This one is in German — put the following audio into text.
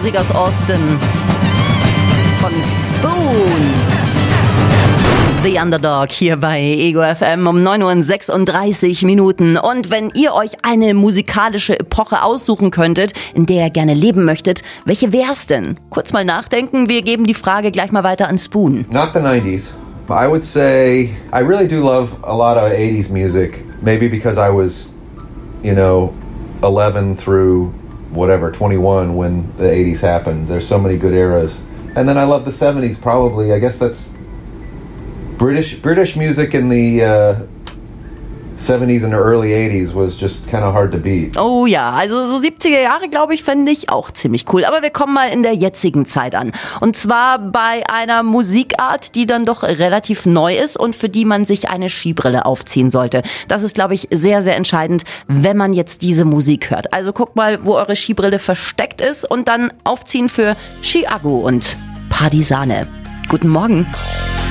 Musik aus Austin von Spoon. The Underdog hier bei Ego FM um 9:36 Uhr. Und wenn ihr euch eine musikalische Epoche aussuchen könntet, in der ihr gerne leben möchtet, welche wär's denn? Kurz mal nachdenken, wir geben die Frage gleich mal weiter an Spoon. Not the 90s. I would say I really do love a lot of 80s music. Maybe because I was, 11 through whatever, 21 when the 80s happened. There's so many good eras. And then I love the 70s probably. I guess that's British music in the 70s and the early 80s was just kind of hard to beat. Oh ja, also so 70er Jahre, glaube ich, fände ich auch ziemlich cool. Aber wir kommen mal in der jetzigen Zeit an. Und zwar bei einer Musikart, die dann doch relativ neu ist und für die man sich eine Skibrille aufziehen sollte. Das ist, glaube ich, sehr, sehr entscheidend, wenn man jetzt diese Musik hört. Also guckt mal, wo eure Skibrille versteckt ist und dann aufziehen für Chiago und Partisane. Guten Morgen.